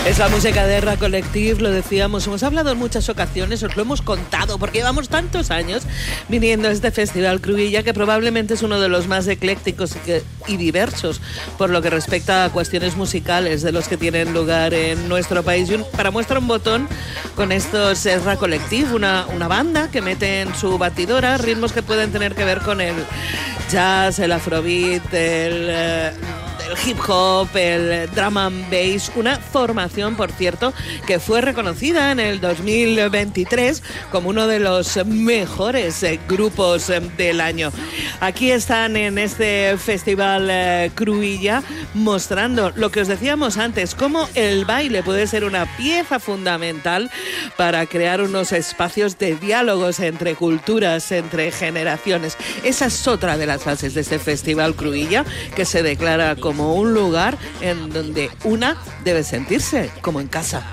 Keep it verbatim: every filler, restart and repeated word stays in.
Es la música de Erra Collective, lo decíamos, hemos hablado en muchas ocasiones, os lo hemos contado, porque llevamos tantos años viniendo a este Festival Cruïlla, que probablemente es uno de los más eclécticos y, que, y diversos por lo que respecta a cuestiones musicales de los que tienen lugar en nuestro país. Y un, para muestra un botón con estos Erra Collective, una, una banda que mete en su batidora ritmos que pueden tener que ver con el jazz, el afrobeat, el... Uh, el hip hop, el drum and bass, una formación, por cierto, que fue reconocida en el dos mil veintitrés como uno de los mejores eh, grupos eh, del año. Aquí están en este Festival eh, Cruïlla mostrando lo que os decíamos antes, cómo el baile puede ser una pieza fundamental para crear unos espacios de diálogos entre culturas, entre generaciones. Esa es otra de las fases de este Festival Cruïlla, que se declara como un lugar en donde una debe sentirse como en casa.